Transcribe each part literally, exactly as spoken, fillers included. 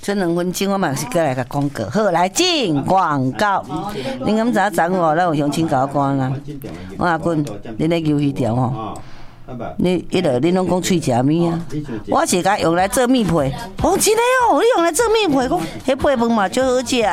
这两分钟我嘛是过来甲广告，好来进广告。恁敢知影昨哦，咱有乡亲甲我讲啦，我阿君，恁咧游鱼条吼。你迄个，恁拢讲喙食物啊？我是甲用来做蜜皮。哦，真诶哦，你用来做蜜皮，讲迄配饭嘛最好食。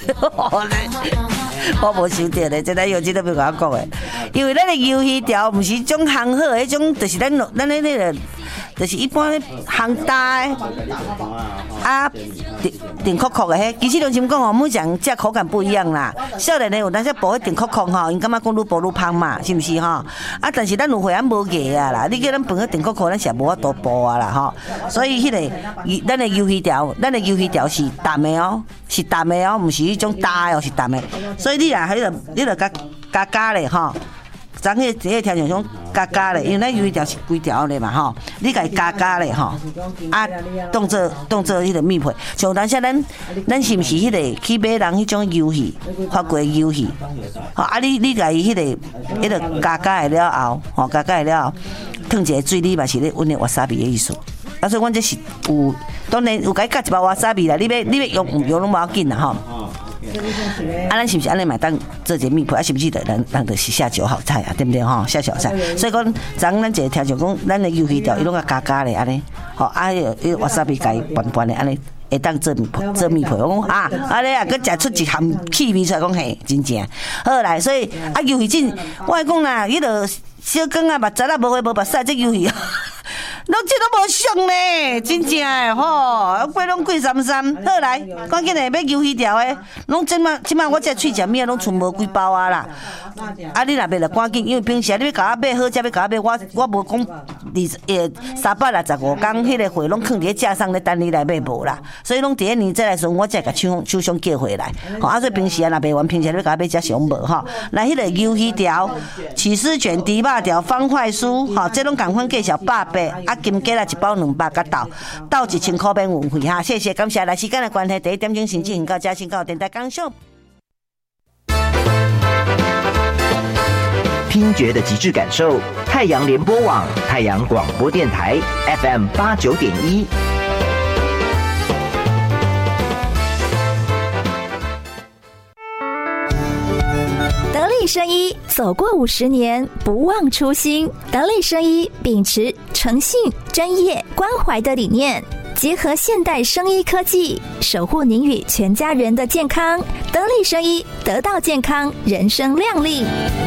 我无想到咧，真来用这都要甲我讲诶。因为咱诶鱿鱼条毋是种烘好，迄种就是咱咱咧迄个，就是一般咧烘大诶，啊，定定壳壳诶。迄其实良心讲哦，每人食口感不一样啦。少年诶有当时薄迄定壳壳吼，因感觉讲愈薄愈香嘛，是毋是吼？啊，但是咱有岁仔无价啊啦，你叫咱饭个定壳壳，咱是无法度薄啊啦吼。所以迄、那个咱诶鱿鱼条，咱诶鱿鱼条是淡诶哦，是淡诶哦，毋是迄种大诶哦，是淡诶。所以你啊，迄个你著加加加咧吼。昨迄个迄个听众讲加加咧，因为咱鱿鱼条是规条咧嘛吼，你家加加咧吼，啊，当做当做迄个蜜皮。像当时咱咱是毋是迄个去买人迄种鱿鱼，法国鱿鱼，吼啊你你家伊迄个迄个加加诶了后，吼加加诶了后，烫一个水，你嘛是咧温的瓦萨比的意思。啊，所以阮这是有，当然有甲伊加一包瓦萨比啦，你要你要用唔用拢无要紧啦吼。啊，咱是不是安尼嘛当做一个蜜皮？啊，是不是得人人就是下酒好菜啊，对不对吼？下小菜，所以讲，昨咱一个听就讲，咱的鱿鱼条伊拢啊加加咧安尼，吼啊，迄瓦萨比加拌拌咧安尼，会当做蜜做蜜皮。我讲啊，安尼啊，佮食出一含气味出来，讲嘿，真正好来。所以啊，鱿鱼真，我讲啦，迄个小羹啊，目汁啊，无花无目屎，这鱿鱼。拢这都无俗呢，真正诶吼，贵拢贵三三。好来，赶紧诶，要鱿鱼条诶，拢即马即马我这喙食物拢剩无几包啊啦。啊，你若买了赶紧，因为平时你要甲我买好，才要甲我买，我我无讲二诶三百六十五工，迄个货拢放伫架上咧等你来买无啦。所以拢第一年再来说，我才甲厂厂商叫回来。吼，啊，所以平时啊，若买完，平时你要甲我买只上无吼。来，迄个鱿鱼条、起司卷、猪肉条、方块酥，吼，这拢共款计小百八。啊，金鸡啦一包两百个豆，豆一千块免运费哈，谢谢感谢。来时间的关系，第一点钟先进行到这，先到电台讲上。 听觉的极致感受，太阳联播网、太阳广播电台 F M 八九点一。 得力生医走过五十年，不忘初心。得力生医秉持诚信、专业、关怀的理念，结合现代生医科技，守护您与全家人的健康。得力生医，得到健康，人生亮丽。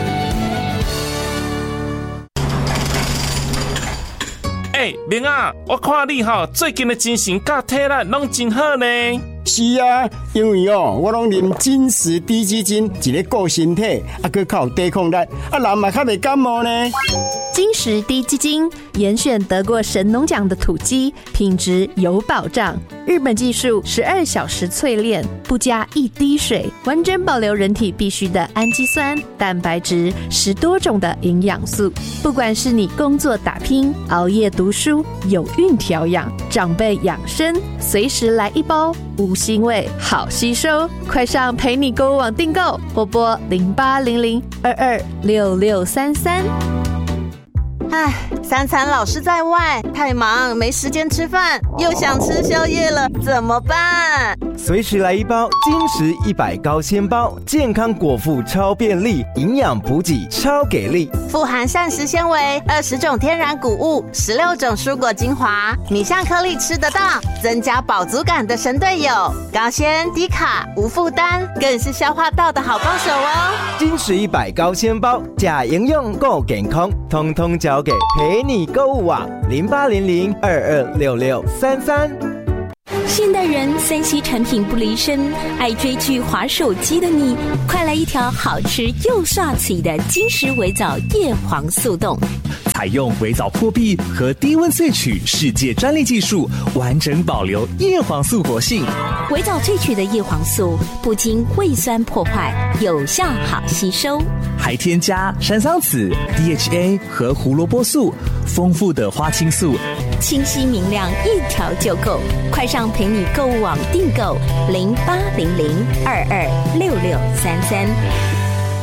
哎、欸，明啊，我看你吼最近的精神甲体力拢真好呢。 是啊，因为哦，我拢啉金石低基金，一个顾身体，啊，佮较有抵抗力，啊，人嘛较袂感冒呢。 金石低基金严选得过神农奖的土鸡，品质有保障。日本技术十二小时淬炼，不加一滴水，完整保留人体必需的氨基酸、蛋白质，十多种的营养素。不管是你工作打拼、熬夜读书、有孕调养、长辈养生，随时来一包。无腥味，好吸收，快上陪你购物网订购，拨拨零八零零二二六六三三。 唉，三餐老是在外，太忙没时间吃饭，又想吃宵夜了，怎么办？ 随时来一包金石一百高纤包，健康果腹超便利，营养补给超给力， 富含膳食纤维，二十种天然谷物，十六种蔬果精华，米香颗粒吃得到，增加饱足感的神队友，高纤低卡无负担，更是消化道的好帮手哦。 金石一百高纤包，假营养够健康，通通交给陪你购物网零八零零二二六六三三。 现代人三 C 产品不离身，爱追剧滑手机的你，快来一条好吃又刷嘴的金石微藻叶黄素冻。 采用微藻破壁和低温萃取世界专利技术，完整保留叶黄素活性。 微藻萃取的叶黄素不经胃酸破坏，有效好吸收， 还添加山桑子、D H A 和胡萝卜素，丰富的花青素， 清晰明亮，一条就够。快上陪你购物网订购零八零零二二六六三三。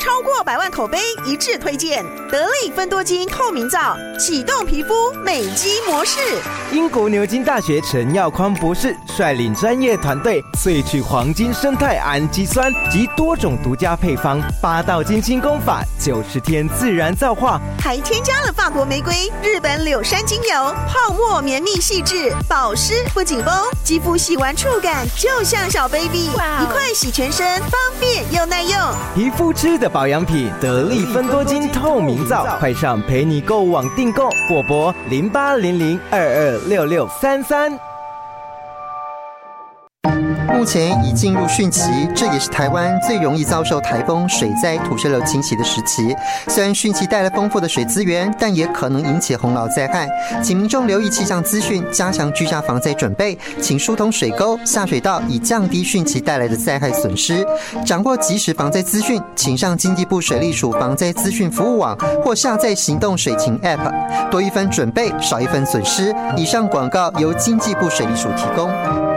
超过百万口碑一致推荐。得力芬多精透明皂，启动皮肤美肌模式。 英国牛津大学陈耀匡博士率领专业团队萃取黄金生态氨基酸及多种独家配方，八道金清功法，九十天自然皂化， 还添加了法国玫瑰、日本柳杉精油，泡沫绵密细致，保湿不紧绷，肌肤洗完触感就像小 baby， 一块洗全身，方便又耐用。 皮肤吃的保养品，得力芬多精透明皂，快上陪你购物网订购，或拨零八零零二二六六三三。 目前已进入汛期，这也是台湾最容易遭受台风、水灾、土石流侵袭的时期。虽然汛期带来丰富的水资源，但也可能引起洪涝灾害，请民众留意气象资讯，加强居家防灾准备，请疏通水沟、下水道，以降低汛期带来的灾害损失。掌握即时防灾资讯，请上经济部水利署防灾资讯服务网或下载行动水情 App， 多一分准备，少一分损失。以上广告由经济部水利署提供。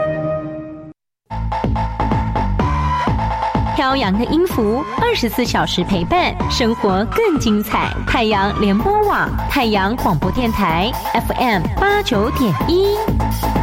飘扬的音符，二十四小时陪伴，生活更精彩。太阳联播网，太阳广播电台 F M 八九点一。